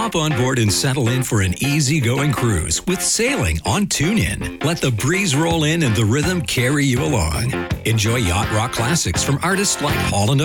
Hop on board and settle in for an easygoing cruise with sailing on TuneIn. Let the breeze roll in and the rhythm carry you along. Enjoy yacht rock classics from artists like Hall &